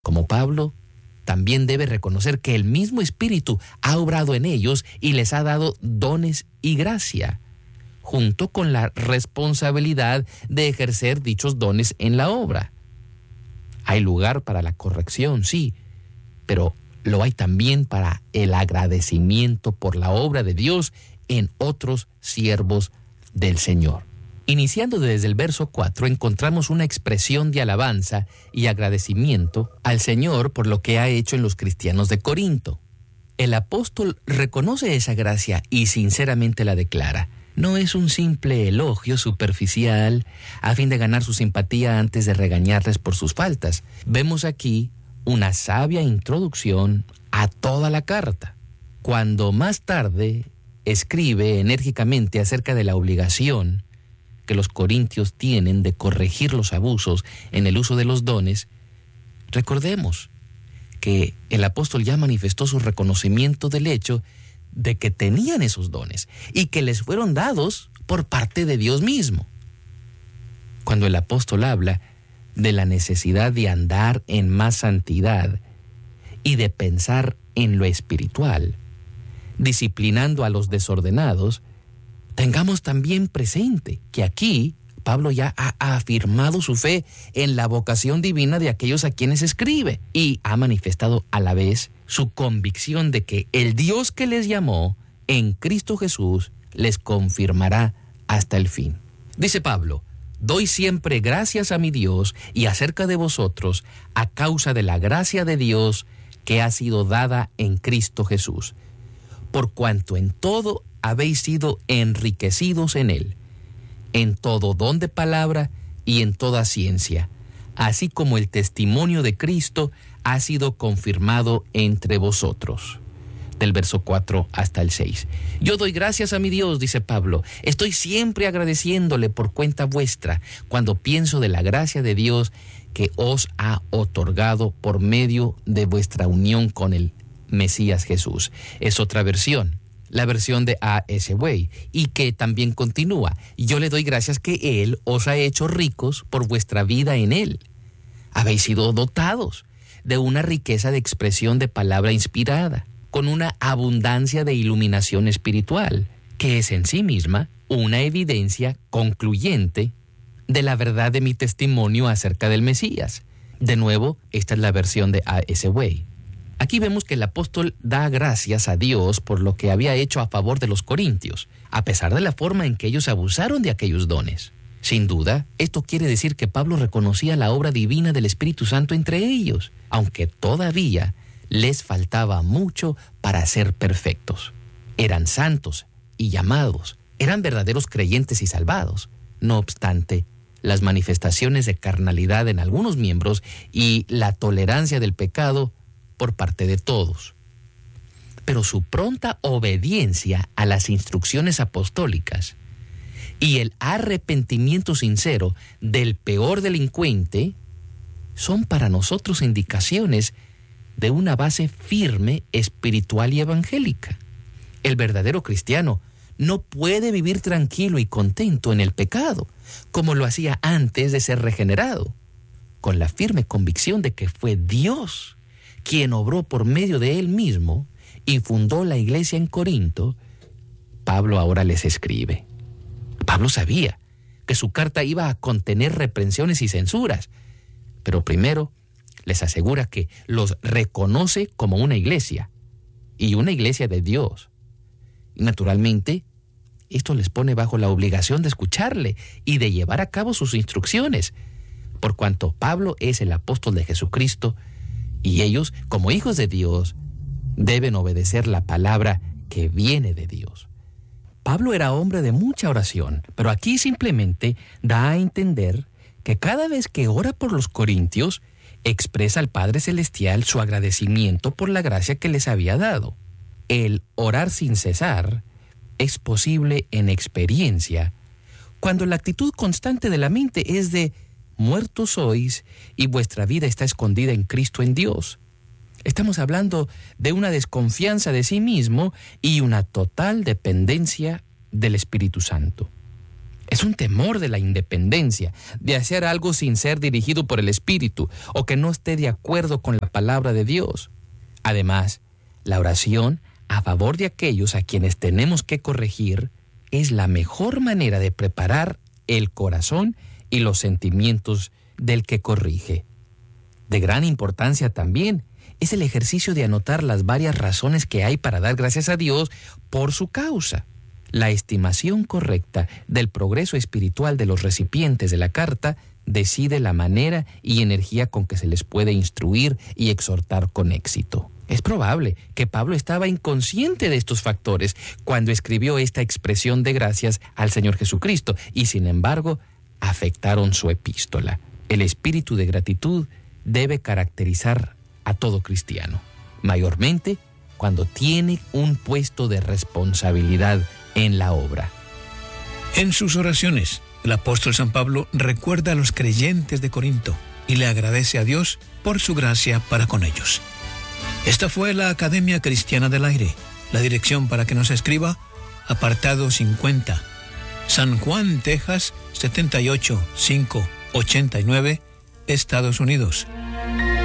Como Pablo, también debe reconocer que el mismo Espíritu ha obrado en ellos y les ha dado dones y gracia, junto con la responsabilidad de ejercer dichos dones en la obra. Hay lugar para la corrección, sí, pero lo hay también para el agradecimiento por la obra de Dios en otros siervos del Señor. Iniciando desde el verso 4, encontramos una expresión de alabanza y agradecimiento al Señor por lo que ha hecho en los cristianos de Corinto. El apóstol reconoce esa gracia y sinceramente la declara. No es un simple elogio superficial a fin de ganar su simpatía antes de regañarles por sus faltas. Vemos aquí una sabia introducción a toda la carta. Cuando más tarde escribe enérgicamente acerca de la obligación que los corintios tienen de corregir los abusos en el uso de los dones, recordemos que el apóstol ya manifestó su reconocimiento del hecho de que tenían esos dones y que les fueron dados por parte de Dios mismo. Cuando el apóstol habla de la necesidad de andar en más santidad y de pensar en lo espiritual, disciplinando a los desordenados, tengamos también presente que aquí Pablo ya ha afirmado su fe en la vocación divina de aquellos a quienes escribe y ha manifestado a la vez su convicción de que el Dios que les llamó en Cristo Jesús les confirmará hasta el fin. Dice Pablo: doy siempre gracias a mi Dios y acerca de vosotros a causa de la gracia de Dios que ha sido dada en Cristo Jesús, por cuanto en todo habéis sido enriquecidos en él, en todo don de palabra y en toda ciencia, así como el testimonio de Cristo ha sido confirmado entre vosotros. Del verso 4 hasta el 6. Yo doy gracias a mi Dios, dice Pablo. Estoy siempre agradeciéndole por cuenta vuestra cuando pienso de la gracia de Dios que os ha otorgado por medio de vuestra unión con el Mesías Jesús. Es otra versión, la versión de A.S. Way, y que también continúa: yo le doy gracias que Él os ha hecho ricos por vuestra vida en Él. Habéis sido dotados de una riqueza de expresión de palabra inspirada, con una abundancia de iluminación espiritual, que es en sí misma una evidencia concluyente de la verdad de mi testimonio acerca del Mesías. De nuevo, esta es la versión de A.S. Way. Aquí vemos que el apóstol da gracias a Dios por lo que había hecho a favor de los corintios, a pesar de la forma en que ellos abusaron de aquellos dones. Sin duda, esto quiere decir que Pablo reconocía la obra divina del Espíritu Santo entre ellos, aunque todavía les faltaba mucho para ser perfectos. Eran santos y llamados, eran verdaderos creyentes y salvados. No obstante, las manifestaciones de carnalidad en algunos miembros y la tolerancia del pecado por parte de todos. Pero su pronta obediencia a las instrucciones apostólicas y el arrepentimiento sincero del peor delincuente son para nosotros indicaciones de una base firme, espiritual y evangélica. El verdadero cristiano no puede vivir tranquilo y contento en el pecado, como lo hacía antes de ser regenerado, con la firme convicción de que fue Dios quien obró por medio de Él mismo y fundó la iglesia en Corinto. Pablo ahora les escribe. Pablo sabía que su carta iba a contener reprensiones y censuras, pero primero les asegura que los reconoce como una iglesia, y una iglesia de Dios. Y naturalmente, esto les pone bajo la obligación de escucharle y de llevar a cabo sus instrucciones, por cuanto Pablo es el apóstol de Jesucristo, y ellos, como hijos de Dios, deben obedecer la palabra que viene de Dios. Pablo era hombre de mucha oración, pero aquí simplemente da a entender que cada vez que ora por los corintios, expresa al Padre Celestial su agradecimiento por la gracia que les había dado. El orar sin cesar es posible en experiencia cuando la actitud constante de la mente es de muertos sois y vuestra vida está escondida en Cristo en Dios. Estamos hablando de una desconfianza de sí mismo y una total dependencia del Espíritu Santo. Es un temor de la independencia, de hacer algo sin ser dirigido por el Espíritu o que no esté de acuerdo con la palabra de Dios. Además, la oración a favor de aquellos a quienes tenemos que corregir es la mejor manera de preparar el corazón y los sentimientos del que corrige. De gran importancia también es el ejercicio de anotar las varias razones que hay para dar gracias a Dios por su causa. La estimación correcta del progreso espiritual de los recipientes de la carta decide la manera y energía con que se les puede instruir y exhortar con éxito. Es probable que Pablo estaba inconsciente de estos factores cuando escribió esta expresión de gracias al Señor Jesucristo y, sin embargo, afectaron su epístola. El espíritu de gratitud debe caracterizar a todo cristiano, mayormente cuando tiene un puesto de responsabilidad en la obra. En sus oraciones, el apóstol San Pablo recuerda a los creyentes de Corinto y le agradece a Dios por su gracia para con ellos. Esta fue la Academia Cristiana del Aire. La dirección para que nos escriba: apartado 50, San Juan, Texas 78589, Estados Unidos.